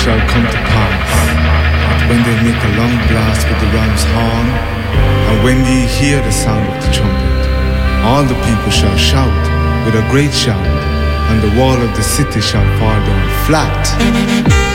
shall come to pass, that when they make a long blast with the ram's horn, and when ye hear the sound of the trumpet, all the people shall shout with a great shout, and the wall of the city shall fall down flat.